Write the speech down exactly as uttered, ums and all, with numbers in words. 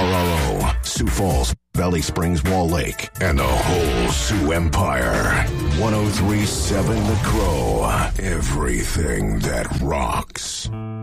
R O, Sioux Falls, Valley Springs, Wall Lake, and the whole Sioux Empire. one oh three point seven The Crow. Everything that rocks.